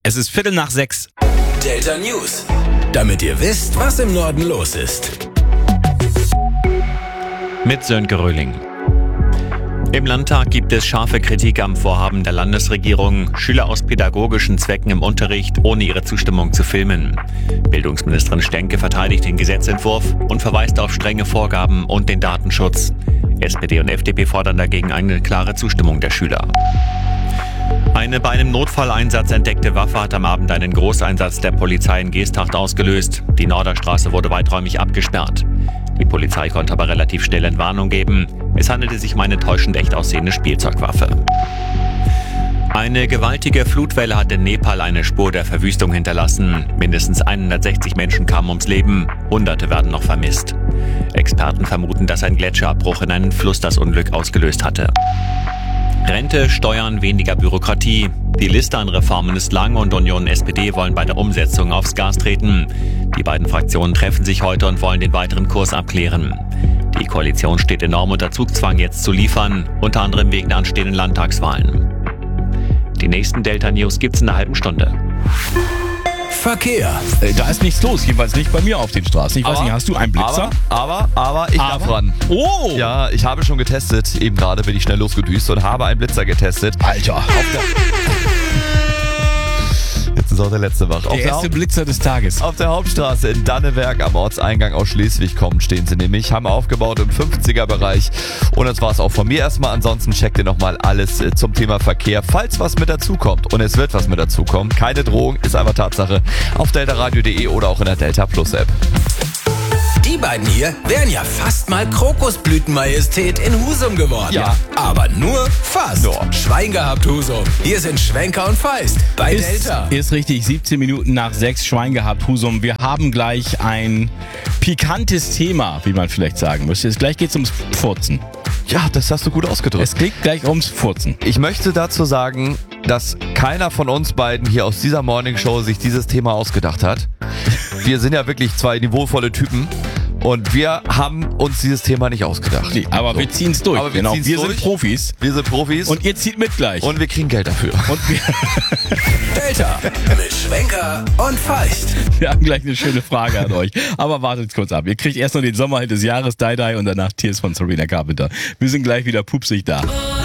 Es ist 5:45. Delta News. Damit ihr wisst, was im Norden los ist. Mit Sönke Röhling. Im Landtag gibt es scharfe Kritik am Vorhaben der Landesregierung, Schüler aus pädagogischen Zwecken im Unterricht ohne ihre Zustimmung zu filmen. Bildungsministerin Stenke verteidigt den Gesetzentwurf und verweist auf strenge Vorgaben und den Datenschutz. SPD und FDP fordern dagegen eine klare Zustimmung der Schüler. Eine bei einem Notfalleinsatz entdeckte Waffe hat am Abend einen Großeinsatz der Polizei in Geesthacht ausgelöst. Die Norderstraße wurde weiträumig abgesperrt. Die Polizei konnte aber relativ schnell Entwarnung geben. Es handelte sich um eine täuschend echt aussehende Spielzeugwaffe. Eine gewaltige Flutwelle hat in Nepal eine Spur der Verwüstung hinterlassen. Mindestens 160 Menschen kamen ums Leben, Hunderte werden noch vermisst. Experten vermuten, dass ein Gletscherabbruch in einen Fluss das Unglück ausgelöst hatte. Rente, Steuern, weniger Bürokratie. Die Liste an Reformen ist lang und Union und SPD wollen bei der Umsetzung aufs Gas treten. Die beiden Fraktionen treffen sich heute und wollen den weiteren Kurs abklären. Die Koalition steht enorm unter Zugzwang, jetzt zu liefern, unter anderem wegen der anstehenden Landtagswahlen. Die nächsten Delta News gibt's in einer halben Stunde. Verkehr. Da ist nichts los, jedenfalls nicht bei mir auf den Straßen. Ich weiß nicht, hast du einen Blitzer? Aber ich darf ran. Oh! Ja, ich habe schon getestet. Eben gerade bin ich schnell losgedüst und habe einen Blitzer getestet. Alter. Jetzt ist auch der letzte wach. Der erste Blitzer des Tages. Auf der Hauptstraße in Dannewerk am Ortseingang aus Schleswig kommend stehen sie nämlich. Haben aufgebaut im 50er-Bereich. Und das war's auch von mir erstmal. Ansonsten checkt ihr nochmal alles zum Thema Verkehr, falls was mit dazukommt. Und es wird was mit dazukommen. Keine Drohung, ist einfach Tatsache. Auf deltaradio.de oder auch in der Delta Plus App. Die beiden hier wären ja fast mal Krokusblütenmajestät in Husum geworden. Ja. Aber nur fast. Nur. Schwein gehabt, Husum. Hier sind Schwenker und Feist bei Delta. Ist richtig, 17 Minuten nach 6, Schwein gehabt, Husum. Wir haben gleich ein pikantes Thema, wie man vielleicht sagen müsste. Gleich geht's ums Furzen. Ja, das hast du gut ausgedrückt. Es geht gleich ums Furzen. Ich möchte dazu sagen, dass keiner von uns beiden hier aus dieser Morningshow sich dieses Thema ausgedacht hat. Wir sind ja wirklich zwei niveauvolle Typen. Und wir haben uns dieses Thema nicht ausgedacht. Nee, aber so. wir ziehen es durch. Aber wir genau, ziehen's wir durch. sind Profis. Wir sind Profis. Und ihr zieht mit gleich. Und wir kriegen Geld dafür. Und wir, Delta mit Schwenker und Feist. wir haben gleich eine schöne Frage an euch. Aber wartet kurz ab. Ihr kriegt erst noch den Sommerhit des Jahres, Die Die, und danach Tears von Sabrina Carpenter. Wir sind gleich wieder pupsig da.